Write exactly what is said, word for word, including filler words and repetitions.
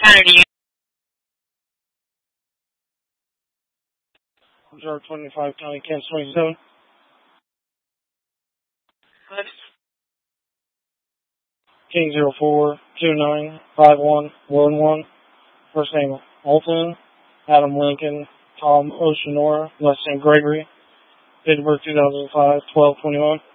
Zero twenty-five County Kansas twenty-seven. King zero four two nine five one one one. First name Alton, Adam Lincoln, Tom Oceanora, last name Gregory. Date of birth two thousand five, twelve twenty-one.